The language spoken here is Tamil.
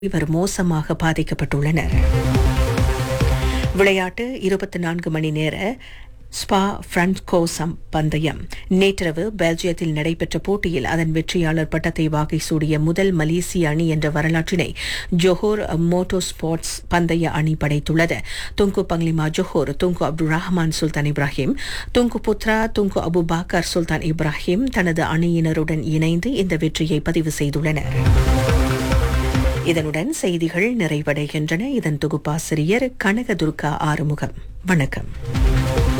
இவர் மோசமாக பாதிக்கப்பட்டுள்ளனர். விளையாட்டு 24 மணி நேர ஸ்பா பிரான்கோசம் பந்தயம் நேற்றிரவு பெல்ஜியத்தில் நடைபெற்ற போட்டியில் அதன் வெற்றியாளர் பட்டத்தை வாகை சூடிய முதல் மலேசிய அணி என்ற வரலாற்றினை ஜோஹோர் மோட்டோ ஸ்போர்ட்ஸ் பந்தய அணி படைத்துள்ளது. Tunku பங்லிமா Johor, Tunku Abdul Rahman சுல்தான் இப்ராஹிம், துங்கு புத்ரா துங்கு அபுபாக்கர் சுல்தான் இப்ராஹிம் தனது அணியினருடன் இணைந்து இந்த வெற்றியை பதிவு செய்துள்ளனர். இதனுடன் செய்திகள் நிறைவடைகின்றன. இதன் தொகுப்பாசிரியர் கனகதுர்கா ஆறுமுகம். வணக்கம்.